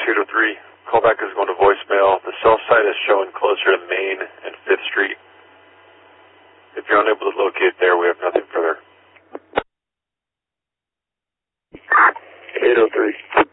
803. Callback is going to voicemail. The cell site is showing closer to Main and 5th Street. If you're unable to locate there, we have nothing further. 803.